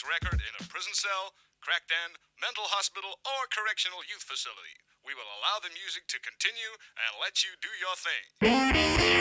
record in a prison cell, crack den, mental hospital, or correctional youth facility. We will allow the music to continue and let you do your thing.